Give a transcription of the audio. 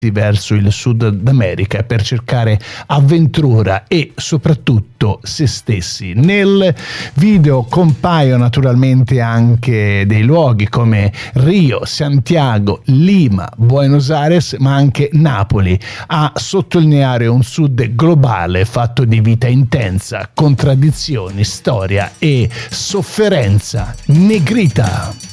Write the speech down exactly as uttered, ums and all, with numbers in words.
verso il Sud d'America per cercare avventura e soprattutto se stessi. Nel video compaiono naturalmente anche dei luoghi come Rio, Santiago, Lima, Buenos Aires, ma anche Napoli, a sottolineare un Sud globale fatto di vita intensa, contraddizioni, storia e sofferenza. Negrita.